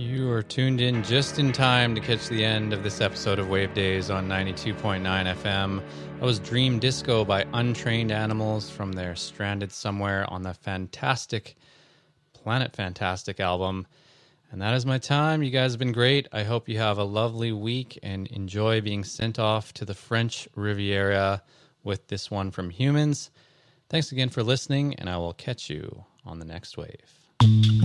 You are tuned in just in time to catch the end of this episode of Wave Days on 92.9 FM. That was Dream Disco by Untrained Animals from their Stranded Somewhere on the fantastic Planet Fantastic album. And that is my time. You guys have been great. I hope you have a lovely week and enjoy being sent off to the French Riviera with this one from Humans. Thanks again for listening, and I will catch you on the next wave.